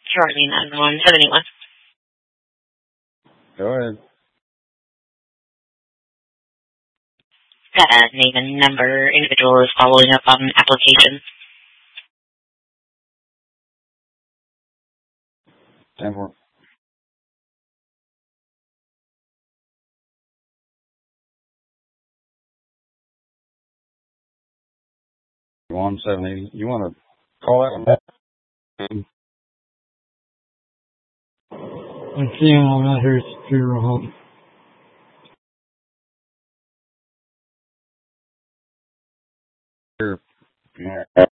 Charlie 911. Go ahead. Got a name and number. Individual is following up on an application. 10-4. You want 780? You want to call that one back? I'm seeing I'm not here to Superior Home. Sure. Yeah.